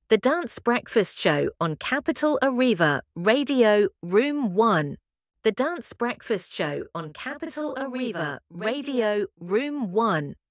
The Dance Breakfast Show on Capital Arriva, Radio, Room 1. The Dance Breakfast Show on Capital Arriva, Radio, Room 1.